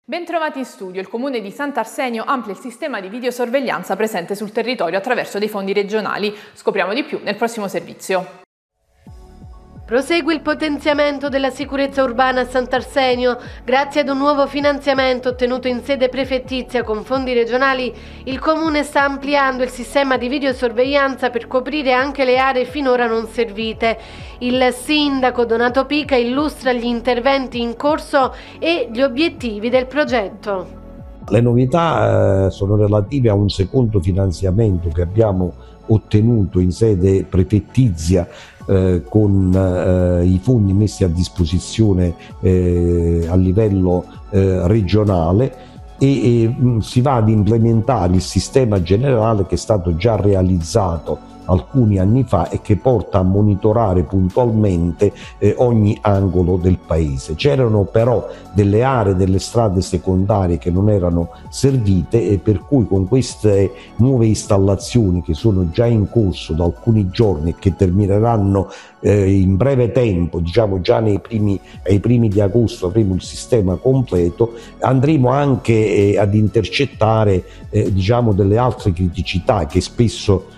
Bentrovati in studio. Il Comune di Sant'Arsenio amplia il sistema di videosorveglianza presente sul territorio attraverso dei fondi regionali. Scopriamo di più nel prossimo servizio. Prosegue il potenziamento della sicurezza urbana a Sant'Arsenio. Grazie ad un nuovo finanziamento ottenuto in sede prefettizia con fondi regionali, il Comune sta ampliando il sistema di videosorveglianza per coprire anche le aree finora non servite. Il sindaco Donato Pica illustra gli interventi in corso e gli obiettivi del progetto. Le novità sono relative a un secondo finanziamento che abbiamo ottenuto in sede prefettizia con i fondi messi a disposizione a livello regionale e si va ad implementare il sistema generale che è stato già realizzato alcuni anni fa e che porta a monitorare puntualmente ogni angolo del paese. C'erano però delle aree delle strade secondarie che non erano servite e per cui con queste nuove installazioni che sono già in corso da alcuni giorni e che termineranno in breve tempo, diciamo già ai primi di agosto avremo il sistema completo, andremo anche ad intercettare diciamo delle altre criticità che spesso